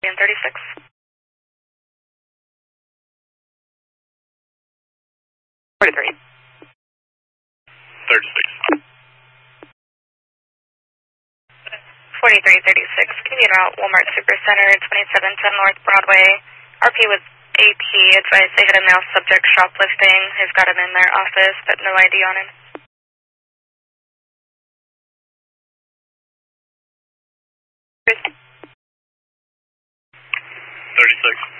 and 36. 43. 36. 4336, can you be en route Walmart Supercenter, 2710 North Broadway. RP with AP, advised they had a male subject shoplifting. He's got him in their office, but no ID on him. 36.